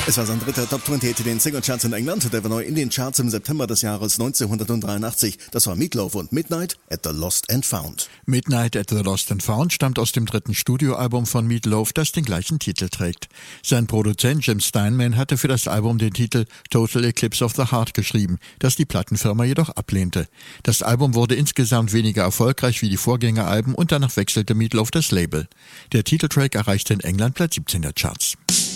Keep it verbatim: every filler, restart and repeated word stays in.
Es war sein dritter Top zwanzig in den Single-Charts in England. Der war neu in den Charts im September des Jahres neunzehnhundertdreiundachtzig. Das war Meatloaf und Midnight at the Lost and Found. Midnight at the Lost and Found stammt aus dem dritten Studioalbum von Meatloaf, das den gleichen Titel trägt. Sein Produzent Jim Steinman hatte für das Album den Titel Total Eclipse of the Heart geschrieben, das die Plattenfirma jedoch ablehnte. Das Album wurde insgesamt weniger erfolgreich wie die Vorgängeralben und danach wechselte Meatloaf das Label. Der Titeltrack erreichte in England Platz siebzehn der Charts.